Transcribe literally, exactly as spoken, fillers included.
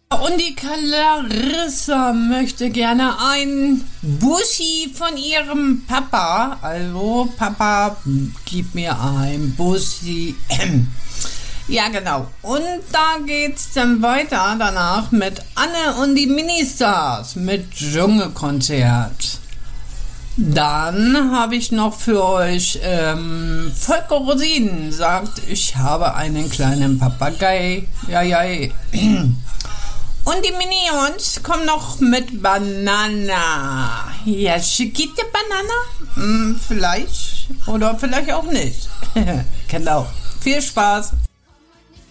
Und die Clarissa möchte gerne ein Bussi von ihrem Papa. Also, Papa, gib mir ein Bussi. Ja, genau. Und da geht's dann weiter danach mit Anne und die Ministars mit Dschungelkonzert. Dann habe ich noch für euch ähm, Volker Rosinen sagt, ich habe einen kleinen Papagei. Ja, ja. Und die Minions kommen noch mit Banana. Ja, Chiquita Banana? Hm, vielleicht. Oder vielleicht auch nicht. Genau. Viel Spaß.